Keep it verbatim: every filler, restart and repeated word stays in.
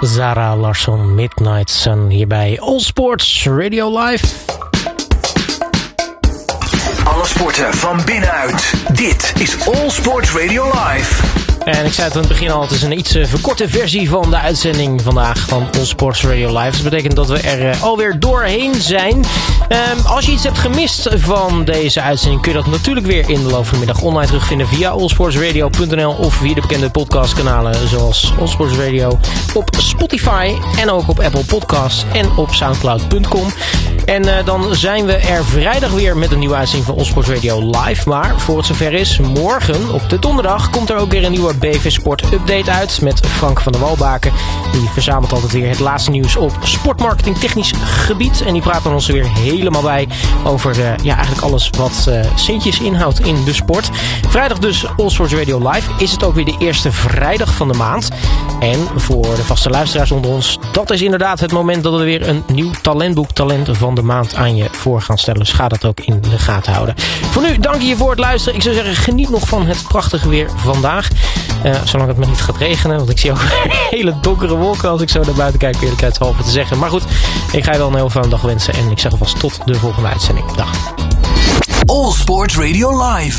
Zara Larsson, Midnight Sun, hier bij All Sports Radio Live. Alle sporten van binnenuit. Dit is All Sports Radio Live. En ik zei het aan het begin al, het is een iets verkorte versie van de uitzending vandaag van All Sports Radio Live. Dus dat betekent dat we er uh, alweer doorheen zijn. Um, als je iets hebt gemist van deze uitzending, kun je dat natuurlijk weer in de loop van de middag online terugvinden via allsportsradio punt n l of via de bekende podcastkanalen zoals All Sports Radio op Spotify en ook op Apple Podcasts en op soundcloud punt com. En uh, dan zijn we er vrijdag weer met een nieuwe uitzending van All Sports Radio Live. Maar voor het zover is, morgen op de donderdag komt er ook weer een nieuwe B V Sport Update uit met Frank van der Walbaken. Die verzamelt altijd weer het laatste nieuws op sportmarketing technisch gebied. En die praat dan ons er weer helemaal bij over uh, ja, eigenlijk alles wat uh, centjes inhoudt in de sport. Vrijdag dus All Sports Radio Live. Is het ook weer de eerste vrijdag van de maand. En voor de vaste luisteraars onder ons, dat is inderdaad het moment dat we weer een nieuw talentboek Talent van de Maand aan je voor gaan stellen. Dus ga dat ook in de gaten houden. Voor nu, dank je voor het luisteren. Ik zou zeggen, geniet nog van het prachtige weer vandaag. Uh, zolang het maar niet gaat regenen. Want ik zie ook hele donkere wolken als ik zo naar buiten kijk. Eerlijkheidshalve te zeggen. Maar goed, ik ga je wel een heel fijne dag wensen. En ik zeg alvast tot de volgende uitzending. Dag. All Sports Radio Live.